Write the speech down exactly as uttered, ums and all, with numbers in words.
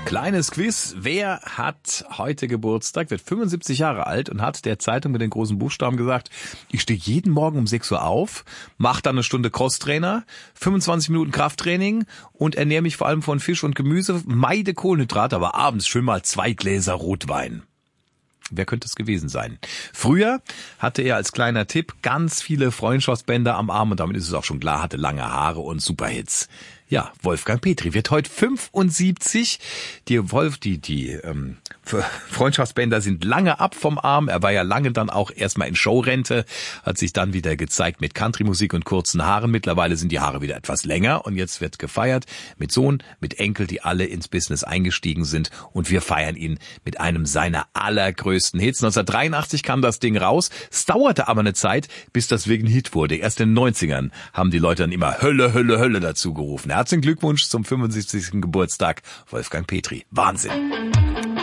Kleines Quiz. Wer hat heute Geburtstag, wird fünfundsiebzig Jahre alt und hat der Zeitung mit den großen Buchstaben gesagt, ich stehe jeden Morgen um sechs Uhr auf, mache dann eine Stunde Crosstrainer, fünfundzwanzig Minuten Krafttraining und ernähre mich vor allem von Fisch und Gemüse, meide Kohlenhydrate, aber abends schön mal zwei Gläser Rotwein. Wer könnte es gewesen sein? Früher hatte er als kleiner Tipp ganz viele Freundschaftsbänder am Arm und damit ist es auch schon klar, hatte lange Haare und Superhits. Ja, Wolfgang Petri wird heute fünfundsiebzig. Die Wolf, die die ähm, Freundschaftsbänder sind lange ab vom Arm. Er war ja lange dann auch erstmal in Showrente, hat sich dann wieder gezeigt mit Countrymusik und kurzen Haaren. Mittlerweile sind die Haare wieder etwas länger und jetzt wird gefeiert mit Sohn, mit Enkel, die alle ins Business eingestiegen sind und wir feiern ihn mit einem seiner allergrößten Hits. neunzehnhundertdreiundachtzig kam das Ding raus. Es dauerte aber eine Zeit, bis das wegen Hit wurde. Erst in den neunzigern haben die Leute dann immer Hölle, Hölle, Hölle dazu gerufen. Herzlichen Glückwunsch zum fünfundsiebzigsten Geburtstag, Wolfgang Petri. Wahnsinn.